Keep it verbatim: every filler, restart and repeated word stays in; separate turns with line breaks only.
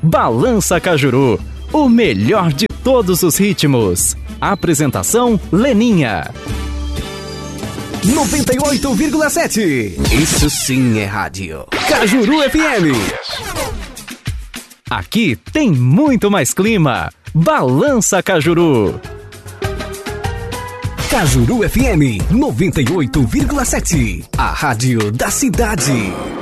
Balança Cajuru, o melhor de todos os ritmos. Apresentação Leninha.
noventa e oito vírgula sete. Isso sim é rádio. Cajuru F M.
Aqui tem muito mais clima. Balança Cajuru.
Cajuru F M noventa e oito vírgula sete. A rádio da cidade.